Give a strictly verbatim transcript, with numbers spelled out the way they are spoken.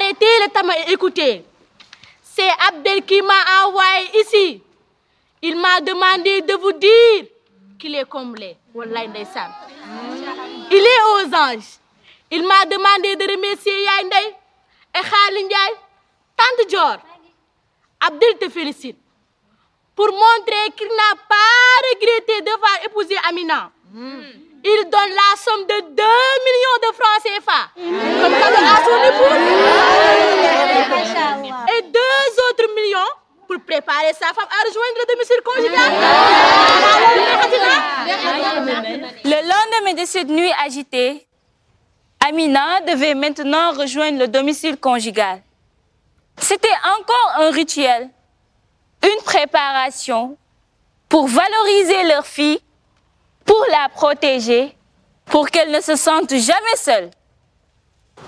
arrêtez le tama et écoutez. C'est Abdel qui m'a envoyé ici. Il m'a demandé de vous dire qu'il est comblé. Wallahi ndeysaan. Il est aux anges. Il m'a demandé de remercier Yaay Ndeye et Khali Ndiaye, Tante Dior. Abdel te félicite pour montrer qu'il n'a pas regretté devoir épouser Amina. Mm. Il donne la somme de deux millions de francs C F A comme cadeau à son épouse. Et deux autres millions pour préparer sa femme à rejoindre le domicile conjugal. Le lendemain de cette nuit agitée, Amina devait maintenant rejoindre le domicile conjugal. C'était encore un rituel, une préparation pour valoriser leur fille, pour la protéger, pour qu'elle ne se sente jamais seule.